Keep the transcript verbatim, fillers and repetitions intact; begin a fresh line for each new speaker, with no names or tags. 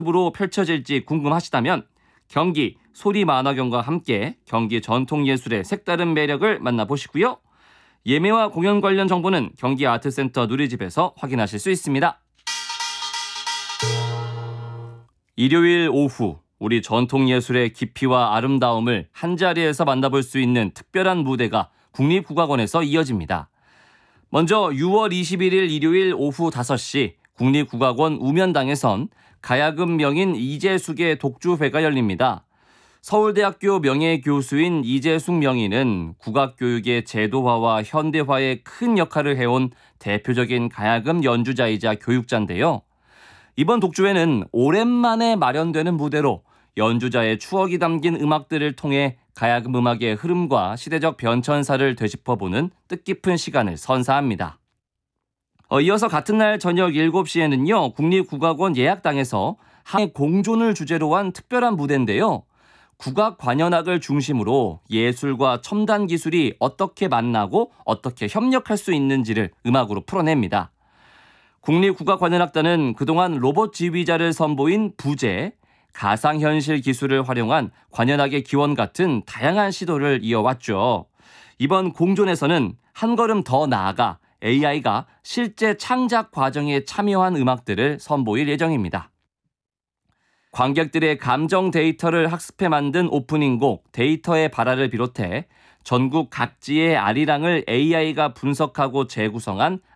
으로 펼쳐질지 궁금하시다면 경기 소리만화경과 함께 경기 전통예술의 색다른 매력을 만나보시고요. 예매와 공연 관련 정보는 경기 아트센터 누리집에서 확인하실 수 있습니다. 일요일 오후 우리 전통예술의 깊이와 아름다움을 한자리에서 만나볼 수 있는 특별한 무대가 국립국악원에서 이어집니다. 먼저 유월 이십일일 일요일 오후 다섯 시 국립국악원 우면당에선 가야금 명인 이재숙의 독주회가 열립니다. 서울대학교 명예교수인 이재숙 명인은 국악교육의 제도화와 현대화에 큰 역할을 해온 대표적인 가야금 연주자이자 교육자인데요. 이번 독주회는 오랜만에 마련되는 무대로 연주자의 추억이 담긴 음악들을 통해 가야금 음악의 흐름과 시대적 변천사를 되짚어보는 뜻깊은 시간을 선사합니다. 어, 이어서 같은 날 저녁 일곱 시에는요. 국립국악원 예약당에서 한의 공존을 주제로 한 특별한 무대인데요. 국악 관현악을 중심으로 예술과 첨단 기술이 어떻게 만나고 어떻게 협력할 수 있는지를 음악으로 풀어냅니다. 국립국악관현악단은 그동안 로봇 지휘자를 선보인 부재, 가상현실 기술을 활용한 관현악의 기원 같은 다양한 시도를 이어왔죠. 이번 공존에서는 한 걸음 더 나아가 에이아이가 실제 창작 과정에 참여한 음악들을 선보일 예정입니다. 관객들의 감정 데이터를 학습해 만든 오프닝곡 데이터의 발화를 비롯해 전국 각지의 아리랑을 에이아이가 분석하고 재구성한